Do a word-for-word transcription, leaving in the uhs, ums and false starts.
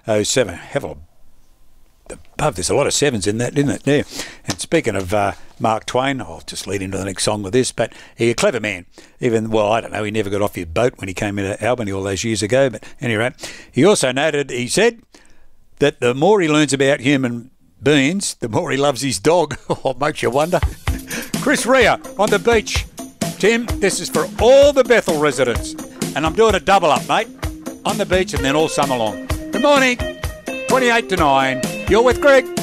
oh seven. Have a above. There's a lot of sevens in that, isn't it? Yeah. And speaking of uh, Mark Twain, I'll just lead into the next song with this, but he's a clever man. Even, well, I don't know, he never got off his boat when he came into Albany all those years ago, but anyway, he also noted, he said, that the more he learns about human beings, the more he loves his dog. Oh, makes you wonder. Chris Rea on the beach. Tim, this is for all the Bethel residents, and I'm doing a double up, mate, on the beach and then all summer long. Good morning, twenty-eight to nine. You're with Greg.